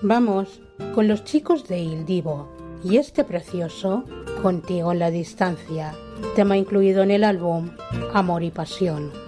Vamos con Los chicos de Il Divo y este precioso Contigo en la distancia, tema incluido en el álbum Amor y Pasión.